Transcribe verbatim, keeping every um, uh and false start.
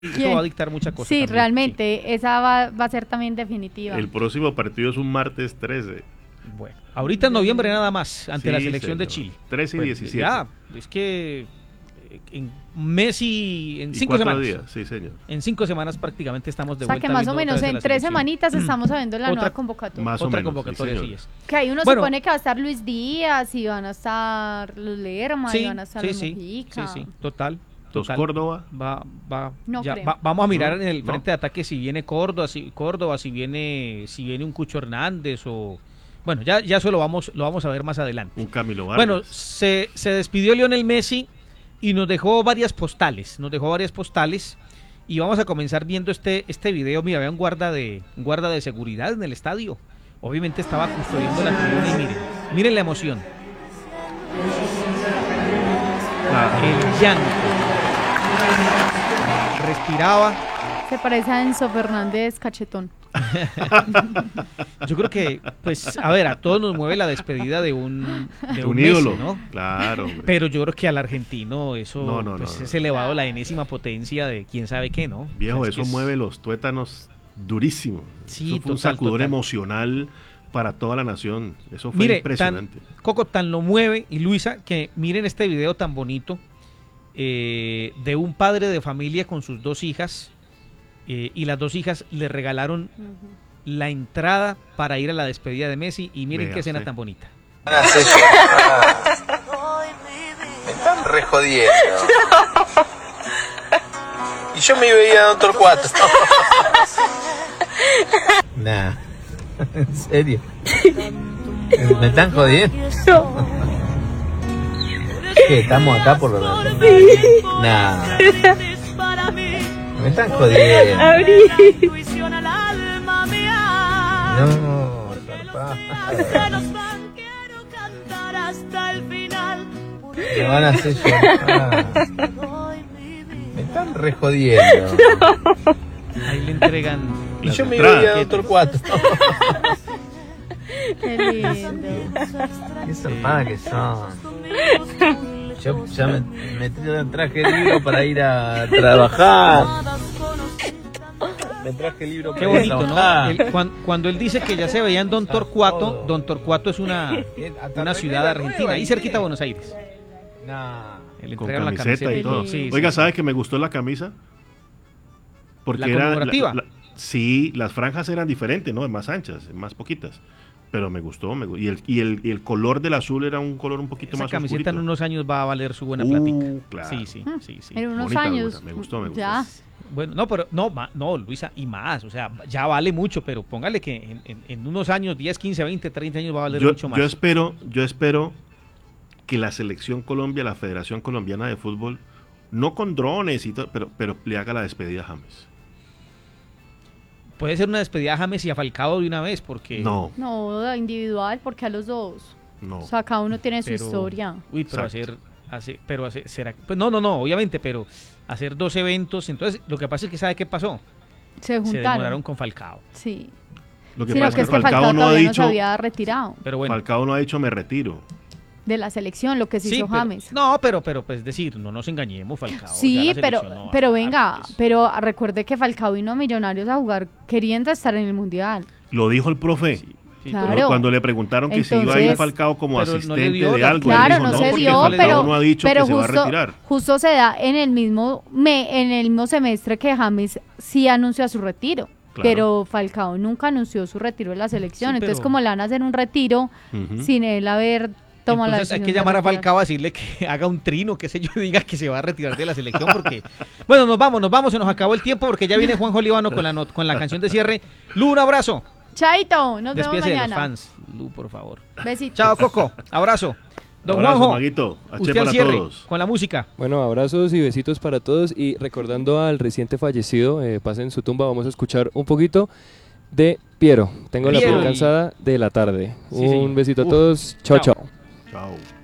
Eso va a dictar mucha cosa. Sí, también. realmente, sí. esa va, va a ser también definitiva. El próximo partido es un martes trece. Bueno, ahorita en noviembre nada más, ante sí, la selección señor. de Chile. trece y pues, diecisiete. Ya, es que en un mes y en y cinco semanas. días, sí, señor. En cinco semanas prácticamente estamos de vuelta. O sea, que más o menos en tres semanitas estamos sabiendo la otra, nueva convocatoria. Más otra menos, convocatoria, sí, sí es. Que ahí uno bueno, supone que va a estar Luis Díaz, y van a estar los Lerma, sí, y van a estar sí, los sí, Mojica. Sí, sí, total. Dos Córdoba. Va, va, no ya, va, vamos a mirar no, en el frente no. de ataque si viene Córdoba, si Córdoba, si viene, si viene un Cucho Hernández o bueno, ya, ya eso lo vamos, lo vamos a ver más adelante. Un Camilo Vargas. Bueno, se, se despidió Lionel Messi y nos dejó varias postales, nos dejó varias postales y vamos a comenzar viendo este, este video. Mira, vean guarda de, guarda de seguridad en el estadio. Obviamente estaba custodiando la tribuna y miren, miren la emoción. Ah. El llanto. Respiraba. Se parece a Enzo Fernández Cachetón. Yo creo que, pues, a ver, a todos nos mueve la despedida de un, de un, un ídolo, Messi, ¿no? Claro. Hombre. Pero yo creo que al argentino eso no, no, pues, no, es no. elevado a la enésima potencia de quién sabe qué, ¿no? Viejo, o sea, es eso es... mueve los tuétanos durísimo. Sí, eso fue total, un sacudón total. emocional para toda la nación. Eso fue Mire, impresionante. Tan, Coco, tan lo mueve, y Luisa, que miren este video tan bonito eh, de un padre de familia con sus dos hijas, eh, y las dos hijas le regalaron uh-huh. la entrada para ir a la despedida de Messi, y miren Vea, qué escena sí. tan bonita. Ah, me están re jodiendo. Y yo me veía a otro cuatro. Nah, en serio. Me están jodiendo. ¿Qué? ¿Estamos acá por lo menos? Nah. Me están jodiendo. No, papá. Me van a hacer llorar. Me están re jodiendo. Ahí le entregan. Y yo me iba a otro cuatro. Qué lindo. Qué zarpada que son. Yo ya me metí en traje de libro para ir a trabajar. Me traje el libro Qué bonito, ¿no? Él, cuando, cuando él dice que ya se veía en Don Torcuato, Don Torcuato es una, una ciudad argentina, ahí cerquita de Buenos Aires. Nah. Con camiseta, la camiseta y todo. Sí, Oiga, sí, ¿sabes sí. que me gustó la camisa? Porque la era conmemorativa. La, la, sí, las franjas eran diferentes, ¿no? Más anchas, más poquitas. Pero me gustó, me, y, el, y, el, y el color del azul era un color un poquito Esa más camiseta oscurito. en unos años va a valer su buena uh, plática. Claro. Sí, sí, sí, sí. En unos Bonita, años. Bonita. Me gustó, me gustó. Ya. Bueno, no, pero no, no, Luisa, y más, o sea, ya vale mucho, pero póngale que en, en, en unos años, diez, quince, veinte, treinta años va a valer yo, mucho más. Yo espero, yo espero que la selección Colombia, la Federación Colombiana de Fútbol, no con drones y todo, pero, pero le haga la despedida a James. Puede ser una despedida a James y a Falcao de una vez, porque... No. No, individual, porque a los dos. No. O sea, cada uno tiene pero, su historia. Uy, pero Exacto. hacer... hacer pero hacer, será, pues no, no, no, obviamente, pero hacer dos eventos, entonces, lo que pasa es que ¿sabe qué pasó? Se juntaron. Se demoraron con Falcao. Sí. Lo que sí, pasa lo que es que Falcao, Falcao no ha dicho... no se había retirado. Pero bueno. Falcao no ha dicho me retiro. De la selección, lo que se sí, hizo pero, James. No, pero, pero, pues decir, no nos engañemos, Falcao. Sí, pero, no pero a venga, antes. pero recuerde que Falcao vino a Millonarios a jugar queriendo estar en el Mundial. Lo dijo el profe. Sí, sí, claro. Cuando le preguntaron que Entonces, si iba a ir Falcao como asistente no dio, de algo, claro, él dijo, no, no se porque dio, Falcao pero, no ha dicho pero que justo, se va a retirar. Justo se da en el mismo me, en el mismo semestre que James sí anunció su retiro. Claro. Pero Falcao nunca anunció su retiro de la selección. Sí, pero... Entonces, como le van a hacer un retiro uh-huh. sin él haber tomado la decisión. Hay que llamar a Falcao a decirle que haga un trino, que sé yo, diga que se va a retirar de la selección. Porque, bueno, nos vamos, nos vamos, se nos acabó el tiempo porque ya viene Juanjo Líbano con la, not- con la canción de cierre. Lu, un abrazo. Chaito, nos Despídese vemos mañana. de los fans, Lu, por favor. Besitos. Chao, Coco, abrazo. Don abrazo, Juanjo, Maguito. usted al cierre, todos. Con la música. Bueno, abrazos y besitos para todos y recordando al reciente fallecido, eh, pasen su tumba, vamos a escuchar un poquito de Piero. Tengo Piero. La piel cansada de la tarde. Sí, un sí. besito a todos. Chao, chao. Chao.